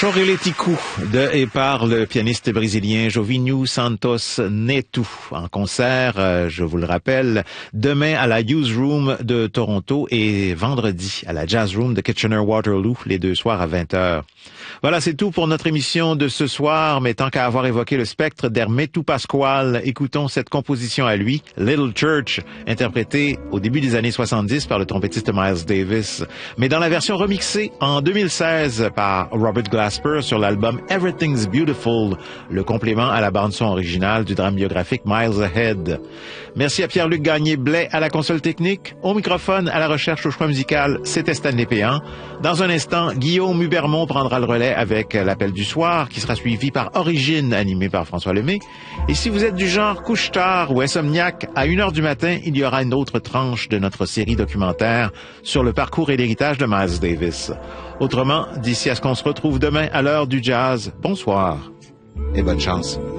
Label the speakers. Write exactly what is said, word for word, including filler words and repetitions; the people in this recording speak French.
Speaker 1: Choreletiku de et par le pianiste brésilien Jovinho Santos Neto en concert, euh, je vous le rappelle, demain à la Youth Room de Toronto et vendredi à la Jazz Room de Kitchener-Waterloo, les deux soirs à vingt heures. Voilà, c'est tout pour notre émission de ce soir, mais tant qu'à avoir évoqué le spectre d'Hermeto Pascoal, écoutons cette composition à lui, Little Church, interprétée au début des années soixante-dix par le trompettiste Miles Davis, mais dans la version remixée en deux mille seize par Robert Glasper sur l'album Everything's Beautiful, le complément à la bande-son originale du drame biographique Miles Ahead. Merci à Pierre-Luc Gagné-Blais à la console technique. Au microphone, à la recherche au choix musical, c'était Stanley Péan. Dans un instant, Guillaume Hubermont prendra le relais avec l'appel du soir, qui sera suivi par Origine, animé par François Lemay. Et si vous êtes du genre couche-tard ou insomniaque, à une heure du matin, il y aura une autre tranche de notre série documentaire sur le parcours et l'héritage de Miles Davis. Autrement, d'ici à ce qu'on se retrouve demain à l'heure du jazz, bonsoir et bonne chance.